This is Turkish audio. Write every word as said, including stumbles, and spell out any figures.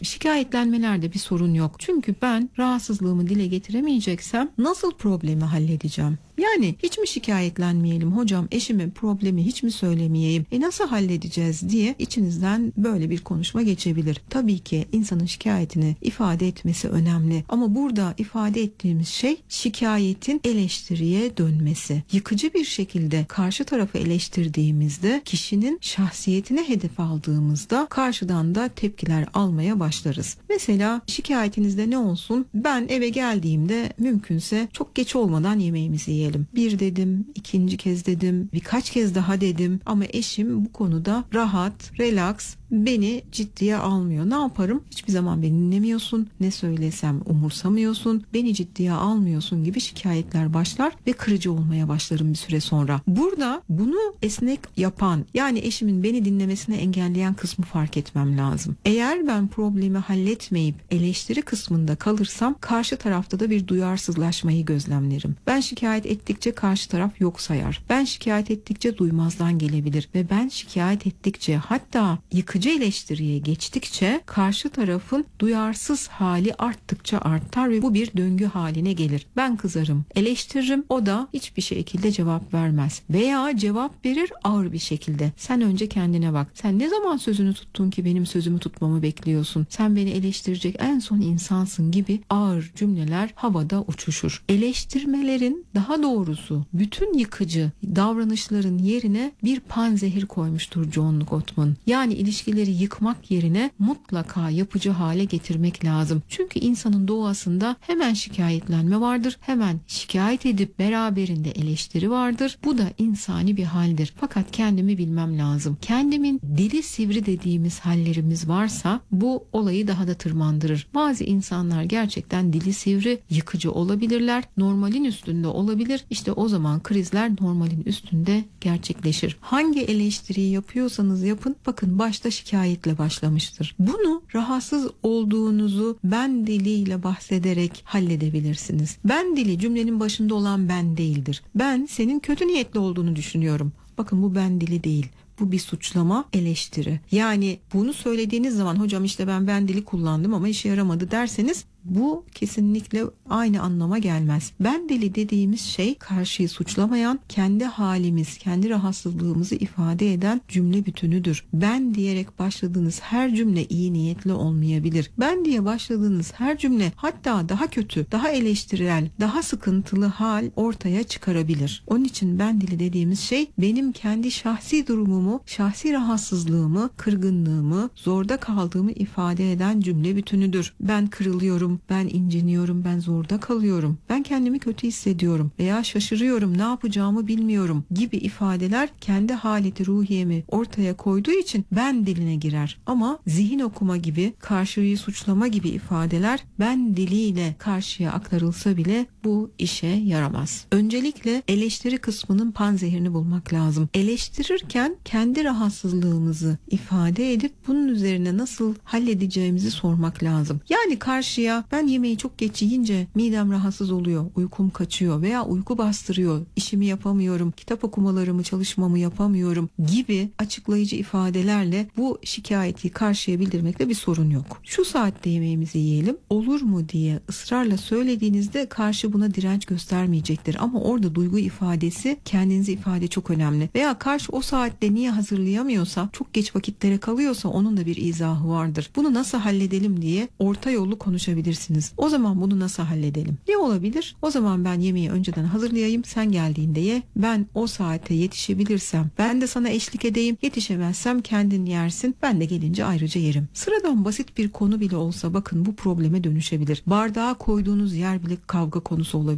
Şikayetlenmelerde bir sorun yok. Çünkü ben rahatsızlığımı dile getiremeyeceksem nasıl problemi halledeceğim? Yani hiç mi şikayetlenmeyelim hocam, eşimin problemi hiç mi söylemeyeyim, e nasıl halledeceğiz diye içinizden böyle bir konuşma geçebilir. Tabii ki insanın şikayetini ifade etmesi önemli ama burada ifade ettiğimiz şey şikayetin eleştiriye dönmesi. Yıkıcı bir şekilde karşı tarafı eleştirdiğimizde, kişinin şahsiyetine hedef aldığımızda karşıdan da tepkiler almaya başlarız. Mesela şikayetinizde ne olsun? Ben eve geldiğimde mümkünse çok geç olmadan yemeğimizi yiyelim. Bir dedim, ikinci kez dedim, birkaç kez daha dedim ama eşim bu konuda rahat, relax, beni ciddiye almıyor. Ne yaparım? Hiçbir zaman beni dinlemiyorsun, ne söylesem umursamıyorsun, beni ciddiye almıyorsun gibi şikayetler başlar ve kırıcı olmaya başlarım bir süre sonra. Burada bunu esnek yapan, yani eşimin beni dinlemesini engelleyen kısmı fark etmem lazım. Eğer ben problemi halletmeyip eleştiri kısmında kalırsam karşı tarafta da bir duyarsızlaşmayı gözlemlerim. Ben şikayet ettikçe karşı taraf yok sayar. Ben şikayet ettikçe duymazdan gelebilir ve ben şikayet ettikçe, hatta yıkıcı eleştiriye geçtikçe karşı tarafın duyarsız hali arttıkça artar ve bu bir döngü haline gelir. Ben kızarım, eleştiririm, o da hiçbir şekilde cevap vermez veya cevap verir ağır bir şekilde. Sen önce kendine bak. Sen ne zaman sözünü tuttun ki benim sözümü tutmamı bekliyorsun? Sen beni eleştirecek en son insansın gibi ağır cümleler havada uçuşur. Eleştirmelerin, daha doğrusu bütün yıkıcı davranışların yerine bir panzehir koymuştur John Gottman. Yani ilişkileri yıkmak yerine mutlaka yapıcı hale getirmek lazım. Çünkü insanın doğasında hemen şikayetlenme vardır. Hemen şikayet edip beraberinde eleştiri vardır. Bu da insani bir haldir. Fakat kendimi bilmem lazım. Kendimin dili sivri dediğimiz hallerimiz varsa bu olayı daha da tırmandırır. Bazı insanlar gerçekten dili sivri, yıkıcı olabilirler. Normalin üstünde olabilir. İşte o zaman krizler normalin üstünde gerçekleşir. Hangi eleştiriyi yapıyorsanız yapın, bakın başta şikayetle başlamıştır. Bunu rahatsız olduğunuzu ben diliyle bahsederek halledebilirsiniz. Ben dili cümlenin başında olan ben değildir. Ben senin kötü niyetli olduğunu düşünüyorum. Bakın bu ben dili değil. Bu bir suçlama, eleştiri. Yani bunu söylediğiniz zaman hocam işte ben ben dili kullandım ama işe yaramadı derseniz bu kesinlikle aynı anlama gelmez. Ben dili dediğimiz şey karşıyı suçlamayan, kendi halimiz, kendi rahatsızlığımızı ifade eden cümle bütünüdür. Ben diyerek başladığınız her cümle iyi niyetli olmayabilir. Ben diye başladığınız her cümle hatta daha kötü, daha eleştirel, daha sıkıntılı hal ortaya çıkarabilir. Onun için ben dili dediğimiz şey benim kendi şahsi durumumu, şahsi rahatsızlığımı, kırgınlığımı, zorda kaldığımı ifade eden cümle bütünüdür. Ben kırılıyorum, ben inciniyorum, ben zorda kalıyorum, ben kendimi kötü hissediyorum veya şaşırıyorum, ne yapacağımı bilmiyorum gibi ifadeler kendi haleti ruhiyemi ortaya koyduğu için ben diline girer. Ama zihin okuma gibi, karşıyı suçlama gibi ifadeler ben diliyle karşıya aktarılsa bile bu işe yaramaz. Öncelikle eleştiri kısmının panzehirini bulmak lazım. Eleştirirken kendi rahatsızlığımızı ifade edip bunun üzerine nasıl halledeceğimizi sormak lazım. Yani karşıya ben yemeği çok geç yiyince midem rahatsız oluyor, uykum kaçıyor veya uyku bastırıyor, işimi yapamıyorum, kitap okumalarımı, çalışmamı yapamıyorum gibi açıklayıcı ifadelerle bu şikayeti karşıya bildirmekte bir sorun yok. Şu saatte yemeğimizi yiyelim olur mu diye ısrarla söylediğinizde karşı buna direnç göstermeyecektir. Ama orada duygu ifadesi, kendinizi ifade çok önemli. Veya karşı o saatte niye hazırlayamıyorsa, çok geç vakitlere kalıyorsa onun da bir izahı vardır. Bunu nasıl halledelim diye orta yolu konuşabilirsiniz. O zaman bunu nasıl halledelim? Ne olabilir? O zaman ben yemeği önceden hazırlayayım, sen geldiğinde ye. Ben o saate yetişebilirsem ben de sana eşlik edeyim. Yetişemezsem kendin yersin. Ben de gelince ayrıca yerim. Sıradan basit bir konu bile olsa bakın bu probleme dönüşebilir. Bardağa koyduğunuz yer bile kavga konusu olabilir.